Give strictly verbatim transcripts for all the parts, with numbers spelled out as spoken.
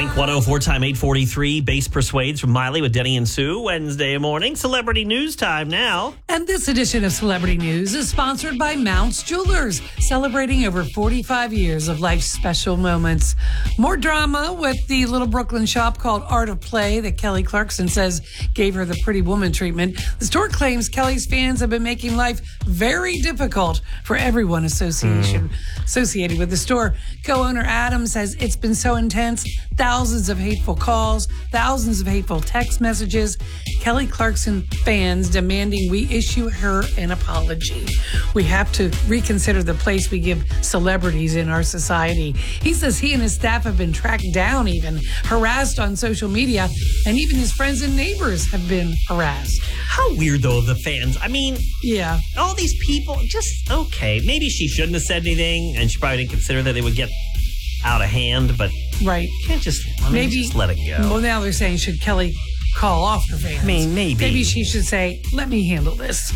Wink one oh four, time eight forty-three. Bass Persuades from Miley with Denny and Sue. Wednesday morning. Celebrity news time now. And this edition of Celebrity News is sponsored by Mounts Jewelers, celebrating over forty-five years of life's special moments. More drama with the little Brooklyn shop called Art of Play that Kelly Clarkson says gave her the pretty woman treatment. The store claims Kelly's fans have been making life very difficult for everyone association, mm. associated with the store. Co-owner Adam says it's been so intense. Thousands of hateful calls, thousands of hateful text messages. Kelly Clarkson fans demanding we issue her an apology. We have to reconsider the place we give celebrities in our society. He says he and his staff have been tracked down, even harassed on social media, and even his friends and neighbors have been harassed. How weird, though, of the fans. I mean, yeah, all these people, just, okay, maybe she shouldn't have said anything, and she probably didn't consider that they would get out of hand, but right, you can't just, I mean, maybe just let it go. Well, now they're saying, should Kelly call off her fans? I mean, maybe. Maybe she should say, let me handle this.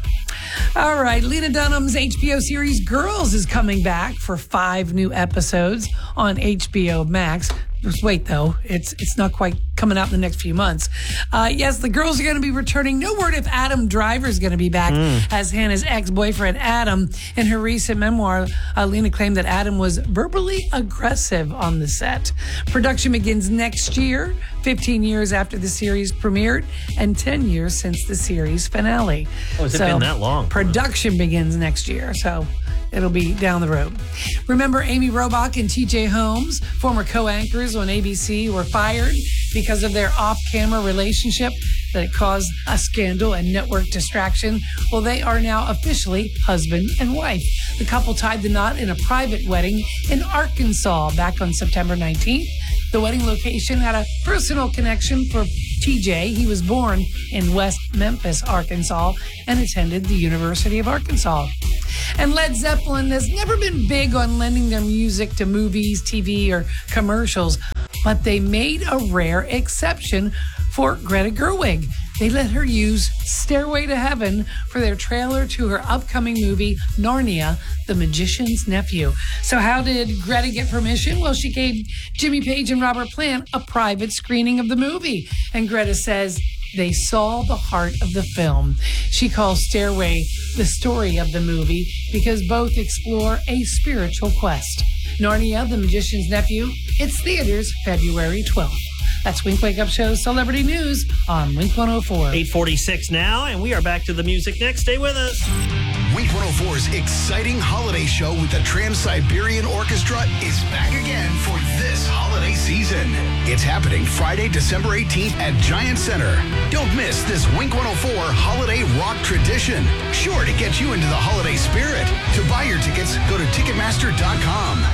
All right, Lena Dunham's H B O series Girls is coming back for five new episodes on H B O Max. Just wait, though. It's it's not quite coming out in the next few months. Uh, yes, the girls are going to be returning. No word if Adam Driver is going to be back mm. as Hannah's ex-boyfriend, Adam. In her recent memoir, uh, Lena claimed that Adam was verbally aggressive on the set. Production begins next year, fifteen years after the series premiered, and ten years since the series finale. Oh, has so it been that long? Production begins next year, so it'll be down the road. Remember Amy Robach and T J Holmes, former co-anchors on A B C, were fired because of their off-camera relationship that caused a scandal and network distraction. Well, they are now officially husband and wife. The couple tied the knot in a private wedding in Arkansas back on September nineteenth. The wedding location had a personal connection for T J. He was born in West Memphis, Arkansas, and attended the University of Arkansas. And Led Zeppelin has never been big on lending their music to movies, T V, or commercials, but they made a rare exception for Greta Gerwig. They let her use Stairway to Heaven for their trailer to her upcoming movie, Narnia, The Magician's Nephew. So how did Greta get permission? Well, she gave Jimmy Page and Robert Plant a private screening of the movie. And Greta says they saw the heart of the film. She calls Stairway the story of the movie because both explore a spiritual quest. Narnia, The Magician's Nephew, it's theaters February twelfth. That's Wink Wake Up Show's Celebrity News on Wink one oh four. eight forty-six now, and we are back to the music next. Stay with us. Wink one oh four's exciting holiday show with the Trans-Siberian Orchestra is back again for this holiday season. It's happening Friday, December eighteenth at Giant Center. Don't miss this Wink one oh four holiday rock tradition. Sure to get you into the holiday spirit. To buy your tickets, go to Ticketmaster dot com.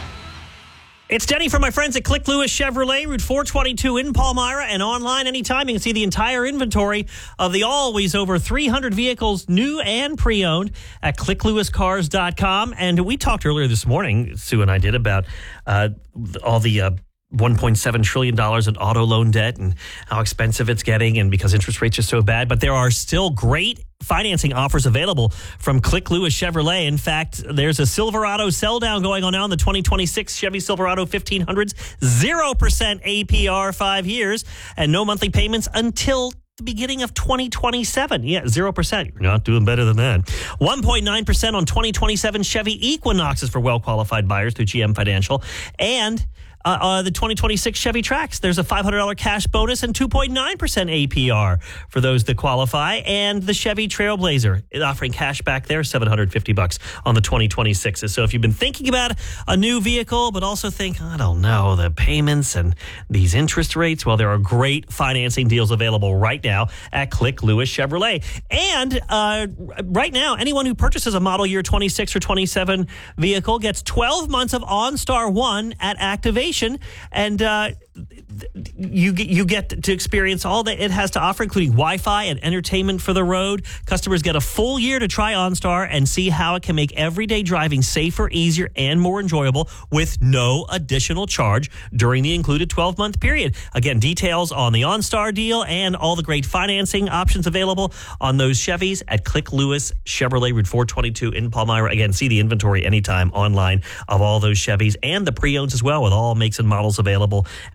It's Denny from my friends at Click Lewis Chevrolet, Route four twenty-two in Palmyra, and online anytime. You can see the entire inventory of the always over three hundred vehicles, new and pre-owned, at click lewis cars dot com. And we talked earlier this morning, Sue and I did, about uh, all the uh, one point seven trillion dollars in auto loan debt and how expensive it's getting, and because interest rates are so bad. But there are still great financing offers available from Click Lewis Chevrolet. In fact, there's a Silverado sell down going on now in the twenty twenty-six Chevy Silverado fifteen hundreds, zero percent A P R, five years, and no monthly payments until the beginning of twenty twenty-seven. Yeah, zero percent. You're not doing better than that. one point nine percent on twenty twenty-seven Chevy Equinoxes for well-qualified buyers through G M Financial. And Uh, uh, the twenty twenty-six Chevy Trax, there's a five hundred dollars cash bonus and two point nine percent A P R for those that qualify. And the Chevy Trailblazer, offering cash back there, seven hundred fifty bucks on the twenty twenty-sixes. So if you've been thinking about a new vehicle, but also think, I don't know, the payments and these interest rates, well, there are great financing deals available right now at Click Lewis Chevrolet. And uh, right now, anyone who purchases a model year twenty-six or twenty-seven vehicle gets twelve months of OnStar One at activation. And uh, you get, you get to experience all that it has to offer, including Wi-Fi and entertainment for the road. Customers get a full year to try OnStar and see how it can make everyday driving safer, easier, and more enjoyable with no additional charge during the included twelve-month period. Again, details on the OnStar deal and all the great financing options available on those Chevys at Click Lewis Chevrolet, Route four twenty-two in Palmyra. Again, see the inventory anytime online of all those Chevys and the pre-owns as well, with all makes and models available. And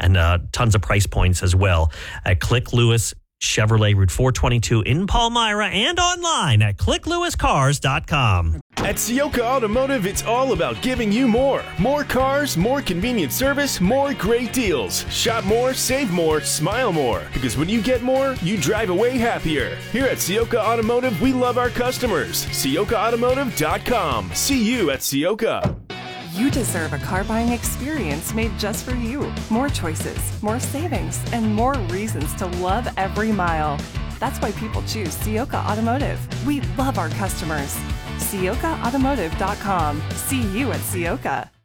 and uh, tons of price points as well at Click Lewis Chevrolet, Route four twenty-two in Palmyra, and online at click lewis cars dot com. At Ciocca Automotive, it's all about giving you more. More cars, more convenient service, more great deals. Shop more, save more, smile more. Because when you get more, you drive away happier. Here at Ciocca Automotive, we love our customers. Ciocca Automotive dot com. See you at Ciocca. You deserve a car buying experience made just for you. More choices, more savings, and more reasons to love every mile. That's why people choose Ciocca Automotive. We love our customers. Ciocca Automotive dot com. See you at Ciocca.